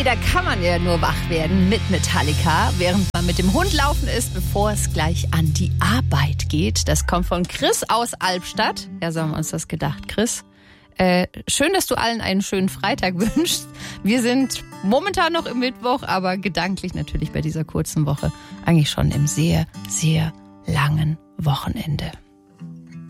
Hey, da kann man ja nur wach werden mit Metallica, während man mit dem Hund laufen ist, bevor es gleich an die Arbeit geht. Das kommt von Chris aus Albstadt. Ja, so haben wir uns das gedacht, Chris. Schön, dass du allen einen schönen Freitag wünschst. Wir sind momentan noch im Mittwoch, aber gedanklich natürlich bei dieser kurzen Woche eigentlich schon im sehr, sehr langen Wochenende.